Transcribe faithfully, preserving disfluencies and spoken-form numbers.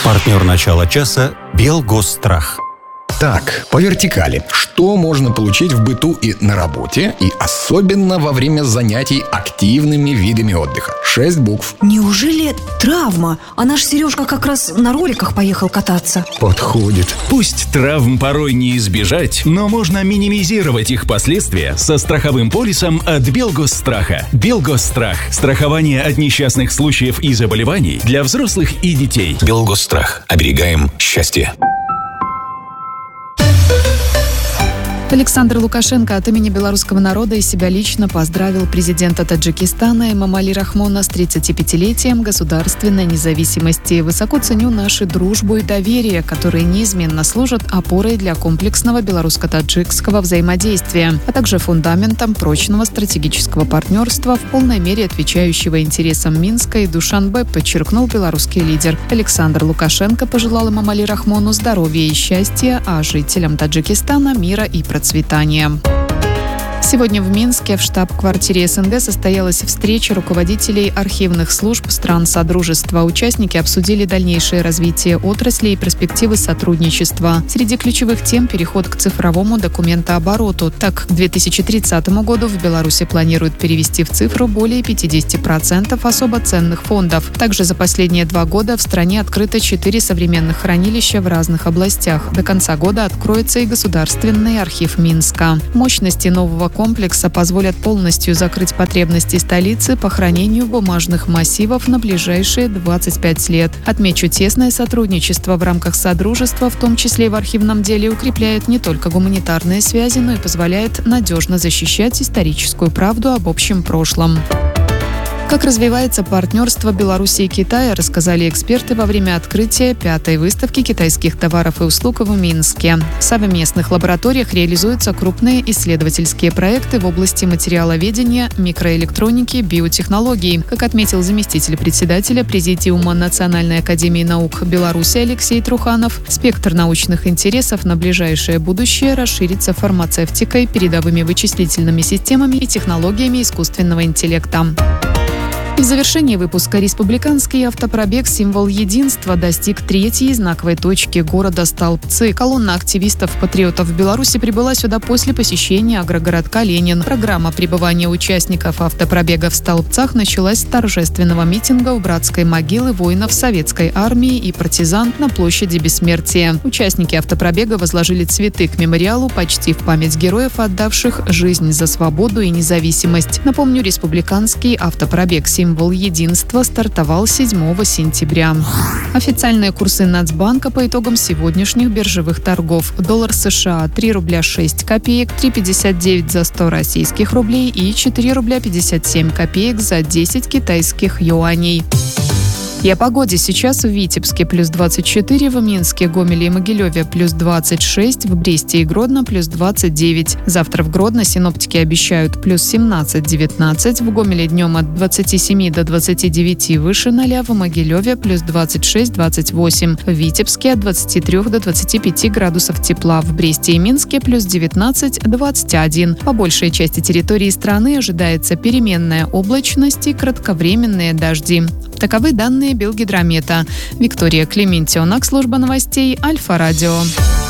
Партнер начала часа «Белгосстрах». Так, по вертикали. Что можно получить в быту и на работе, и особенно во время занятий активными видами отдыха? Шесть букв. Неужели травма? А наш Сережка как раз на роликах поехал кататься. Подходит. Пусть травм порой не избежать, но можно минимизировать их последствия со страховым полисом от Белгосстрах. Белгосстрах. Страхование от несчастных случаев и заболеваний для взрослых и детей. Белгосстрах. Оберегаем счастье. Александр Лукашенко от имени белорусского народа и себя лично поздравил президента Таджикистана Эмомали Рахмона с тридцатипятилетием государственной независимости. Высоко ценю нашу дружбу и доверие, которые неизменно служат опорой для комплексного белорусско-таджикского взаимодействия, а также фундаментом прочного стратегического партнерства, в полной мере отвечающего интересам Минска и Душанбе, подчеркнул белорусский лидер. Александр Лукашенко пожелал Эмомали Рахмону здоровья и счастья, а жителям Таджикистана мира и процветания. Процветания. Сегодня в Минске в штаб-квартире СНГ состоялась встреча руководителей архивных служб стран Содружества. Участники обсудили дальнейшее развитие отрасли и перспективы сотрудничества. Среди ключевых тем – переход к цифровому документообороту. Так, к две тысячи тридцатому году в Беларуси планируют перевести в цифру более пятьдесят процентов особо ценных фондов. Также за последние два года в стране открыто четыре современных хранилища в разных областях. До конца года откроется и Государственный архив Минска. Мощности нового комплекса позволят полностью закрыть потребности столицы по хранению бумажных массивов на ближайшие двадцать пять лет. Отмечу, тесное сотрудничество в рамках Содружества, в том числе и в архивном деле, укрепляет не только гуманитарные связи, но и позволяет надежно защищать историческую правду об общем прошлом. Как развивается партнерство Беларуси и Китая, рассказали эксперты во время открытия пятой выставки китайских товаров и услуг в Минске. В совместных лабораториях реализуются крупные исследовательские проекты в области материаловедения, микроэлектроники, биотехнологий. Как отметил заместитель председателя Президиума Национальной академии наук Беларуси Алексей Труханов, спектр научных интересов на ближайшее будущее расширится фармацевтикой, передовыми вычислительными системами и технологиями искусственного интеллекта. И в завершении выпуска республиканский автопробег «Символ единства» достиг третьей знаковой точки города Столбцы. Колонна активистов-патриотов в Беларуси прибыла сюда после посещения агрогородка Ленин. Программа пребывания участников автопробега в Столбцах началась с торжественного митинга у братской могилы воинов Советской армии и партизан на площади Бессмертия. Участники автопробега возложили цветы к мемориалу почти в память героев, отдавших жизнь за свободу и независимость. Напомню, республиканский автопробег «Символ единства» стартовал седьмого сентября. Официальные курсы Нацбанка по итогам сегодняшних биржевых торгов. Доллар США три рубля шесть копеек, три пятьдесят девять за сто российских рублей и четыре рубля пятьдесят семь копеек за десять китайских юаней. И о погоде. Сейчас в Витебске плюс двадцать четыре, в Минске, Гомеле и Могилеве плюс двадцать шесть, в Бресте и Гродно плюс двадцать девять. Завтра в Гродно синоптики обещают плюс семнадцать-девятнадцать, в Гомеле днем от двадцати семи до двадцати девяти выше ноля, в Могилеве плюс двадцать шесть-двадцать восемь, в Витебске от двадцати трёх до двадцати пяти градусов тепла, в Бресте и Минске плюс девятнадцать-двадцать один. По большей части территории страны ожидается переменная облачность и кратковременные дожди. Таковы данные Белгидромета. Виктория Клементьонок, служба новостей Альфа-Радио.